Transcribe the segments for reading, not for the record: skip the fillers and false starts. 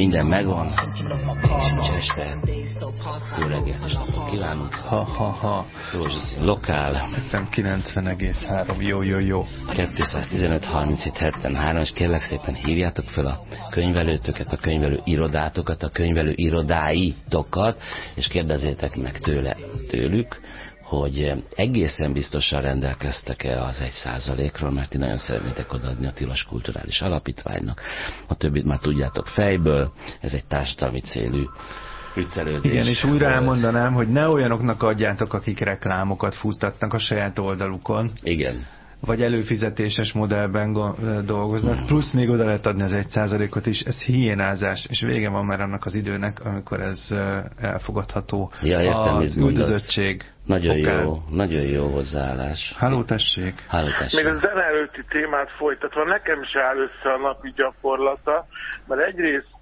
minden megvan, és este jó reggelt és napot kívánunk. Rózsaszín lokál. FM 90,3, jó. 215 37 73, és kérlek szépen hívjátok fel a könyvelőtöket, a könyvelő irodátokat, a könyvelő irodáitokat, és kérdezzétek meg tőlük, hogy egészen biztosan rendelkeztek-e az 1%-ról, mert ti nagyon szeretnétek odaadni a Tilos Kulturális Alapítványnak. A többit már tudjátok fejből, ez egy társadalmi célú viccelődés. Igen, és újra elmondanám, hogy ne olyanoknak adjátok, akik reklámokat futtatnak a saját oldalukon. Igen. Vagy előfizetéses modellben dolgoznak, plusz még oda lehet adni az 1%-ot is, ez hiénázás, és vége van már annak az időnek, amikor ez elfogadható. Ja, értem, az üldözöttség. Nagyon jó hozzáállás. Halló, tessék. Még a zene előtti témát folytatva, nekem is áll össze a napi gyakorlata, mert egyrészt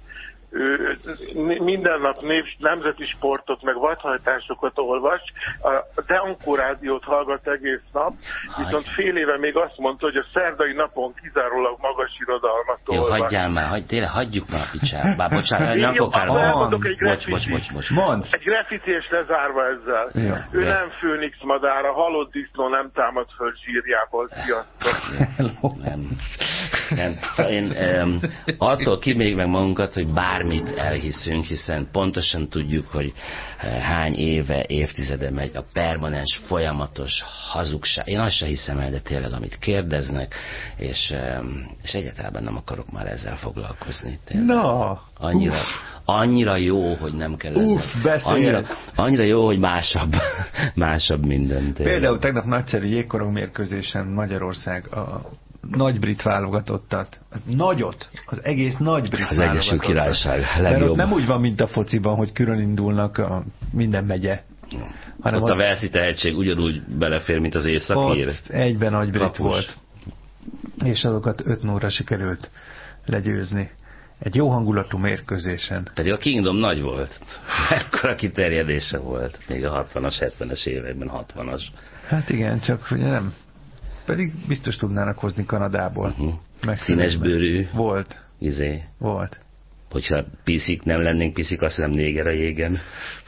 minden nap nemzeti sportot, meg vadhajtásokat olvas, a Deankó rádiót hallgat egész nap, viszont fél éve még azt mondta, hogy a szerdai napon kizárólag magas irodalmat olvas. Jó, hagyjál már, tényleg hagyjuk már a picsába. Bár bocsánat, nem fogok Bocs. Egy graffiti és lezárva ezzel. Ja. Ő nem főnix madár, a halott disznó nem támad föl zsírjából. Sziasztok. Nem. Én attól kiméljük meg magunkat, hogy bármit elhiszünk, hiszen pontosan tudjuk, hogy hány éve, évtizede megy a permanens, folyamatos hazugság. Én azt sem hiszem el, de tényleg, amit kérdeznek, és egyáltalán nem akarok már ezzel foglalkozni. Na! Annyira jó, hogy nem kell annyira jó, hogy másabb minden. Például tegnap nagyszerű jégkorong mérkőzésen Magyarország a nagy-brit válogatottat. Az egész nagy-brit válogatottat. Az Egyesült Királyság legjobb. Mert ott nem úgy van, mint a fociban, hogy külön indulnak minden megye. Hanem ott a Walesi tehetség ugyanúgy belefér, mint az északír. Ott egyben nagy-brit volt. És azokat 5-0-ra sikerült legyőzni. Egy jó hangulatú mérkőzésen. Pedig a Kingdom nagy volt. Ekkora kiterjedése volt. Még a 60-as, 70-es években, 60-as. Hát igen, csak ugye nem. Pedig biztos tudnának hozni Kanadából. Színesbőrű. Volt. Volt. Hogyha piszik, nem lennénk piszik, azt hiszem néger a jégen.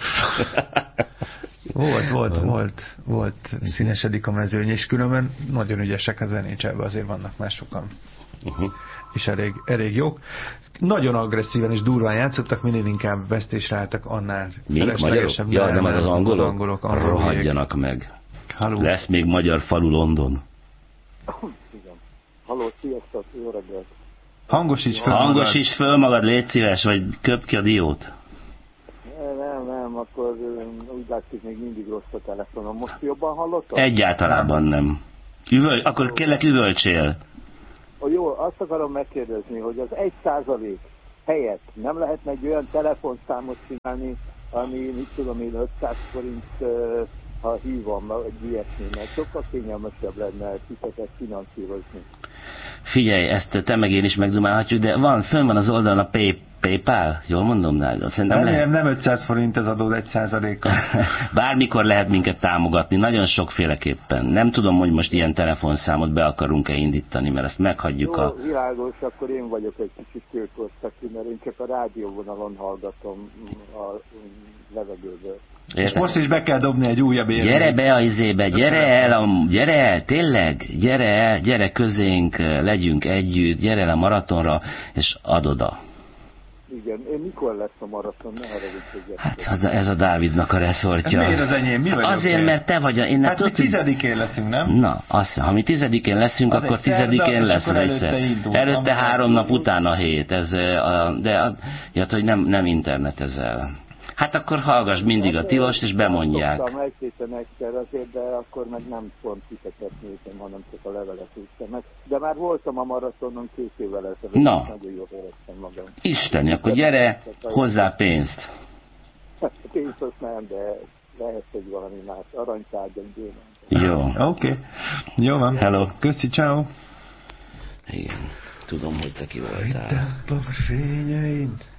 Volt színesedik a mezőny, és különben nagyon ügyesek az NHL-ben, azért vannak már sokan. És elég jók. Nagyon agresszíven és durván játszottak, minél inkább vesztésre álltak, annál feleslegesebb. Ja, nem az angolok rohadjanak meg. Halló. Lesz még magyar falu London. Igen. Halló, sziasztok, jó reggelt. Hangosíts föl magad, légy szíves, vagy köpd ki a diót. Nem, akkor úgy látszik, még mindig rossz a telefonom. Most jobban hallottam? Egyáltalában nem. Akkor kérlek, üvöltsél. Jó, azt akarom megkérdezni, hogy az 1% helyett nem lehetne egy olyan telefonszámot csinálni, ami, mit tudom én, 500 forint, ha hívom, egy ilyesmi, mert sokkal kényelmesebb lenne titeket finanszírozni. Figyelj, ezt te meg én is megdumálhatjuk, de fönn van az oldalon a PayPal, jól mondom? Nem 500 forint az adód 1%-a. Bármikor lehet minket támogatni, nagyon sokféleképpen. Nem tudom, hogy most ilyen telefonszámot be akarunk-e indítani, mert ezt meghagyjuk. Jó, világos, akkor én vagyok egy kicsit költözteki, mert én csak a rádióvonalon hallgatom a levegőből. És most is be kell dobni egy újabb érvényt. Gyere be a izébe, gyere el, tényleg, gyere közénk, legyünk együtt, gyere el a maratonra, és add oda. Igen, mikor lesz a maraton? Ne haragudj. Hát ez a Dávidnak a reszortja. Ez miért az enyém? Mi vagyok? Azért, mert te vagy. Hát mi 10-én leszünk, nem? Na, ha mi 10-én leszünk, akkor 10-én lesz az egyszer. Előtte 3 nap, utána 7. De hogy nem internetezel. Hát akkor hallgass mindig a Tilost, és bemondják. Hallottam egy héten egyszer azért, de akkor meg nem pont titeket néztem, hanem csak a levelet úsztam meg. De már voltam a maratonon 2 évvel ezelőtt. Na, nagyon jól éreztem magam. Isteni, akkor gyere hozzá pénzt. Pénzt azt nem, de lehet, hogy valami más aranytárgyam, gyémánt. Jó. Oké. Jó van. Hello. Köszi, ciao. Igen, tudom, hogy te ki voltál. Vittem a fényein.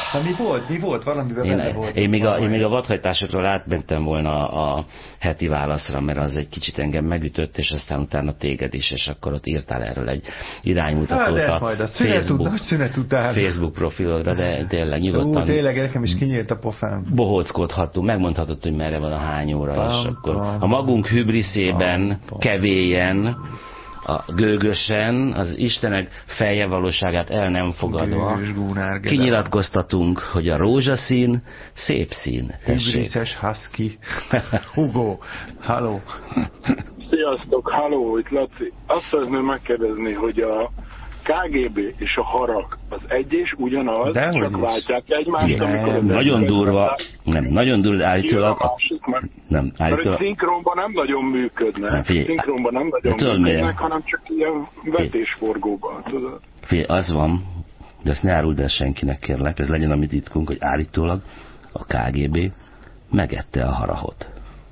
Na mi volt? Valamiben benne volt. Én még a vadhajtásokról átmentem volna a heti válaszra, mert az egy kicsit engem megütött, és aztán utána téged is, és akkor ott írtál erről egy iránymutatót a szünet után. Facebook profilodra, de tényleg nyugodtan. Tényleg nekem is kinyílt a pofám. Bohóckodhattunk, megmondhatod, hogy merre van a hány óra, és akkor a magunk hübriszében, kevélyen, a gőgösen, az Istenek feljevalóságát el nem fogadva kinyilatkoztatunk, hogy a rózsaszín szép szín. Hübriszes husky. Hugo, halló. Sziasztok, halló, itt Laci. Azt szeretném megkérdezni, hogy a KGB és a harag az egy és ugyanaz, csak váltják egymást, amikor... Nagyon durva, nagyon durva állítólag... Nem, állítólag... Szinkronban nem nagyon működnek, hanem csak ilyen vetésforgóban, tudod? Figyelj, az van, de ezt ne áruld el senkinek, kérlek, ez legyen a mi titkunk, hogy állítólag a KGB megette a harahot.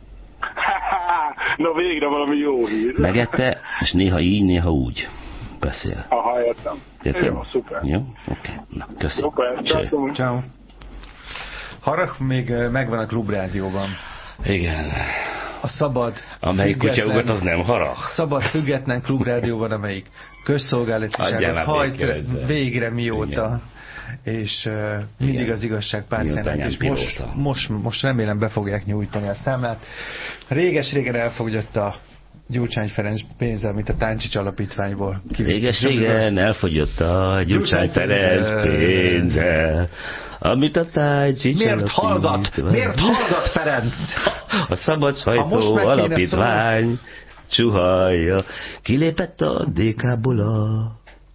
Na végre valami jó hír. Megette, és néha így, néha úgy beszél. Aha, értem. Jó, szuper. Jó? Oké. Na, köszönöm. Szuper, ciao. Harag még megvan a Klubrádióban. Igen. A szabad, amelyik kutyaugat, az nem harag. Szabad, független Klubrádióban, amelyik közszolgálatiságot hajt végre mióta. Igen. És mindig az igazság pártjának, és most remélem be fogják nyújtani a számlát. Réges-régen elfogyott a Gyurcsány Ferenc pénze, amit a Táncsics alapítványból kivett. Réges-régen elfogyott a Gyurcsány Ferenc pénze, amit a Táncsics alapítvány... Miért hallgat Ferenc? A Szabad Sajtó Alapítvány csuhalja, kilépett a DK-ból a...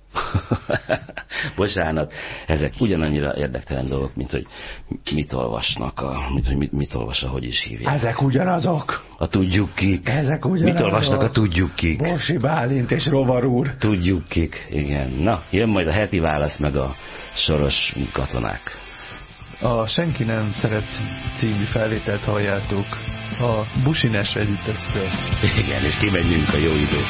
Bocsánat, ezek ugyanannyira érdektelen dolgok, mint hogy mit olvasnak, mint hogy mit olvas, ahogy is hívják. Ezek ugyanazok. A tudjuk kik. Ezek ugyanazok. Mit olvasnak a tudjuk kik. Borsi Bálint és Rovar úr. Tudjuk kik, igen. Na, jön majd a heti válasz meg a soros katonák. A Senki nem szeret című felvételt halljátok a Busines együttesztől. Igen, és kimegyünk a jó időt.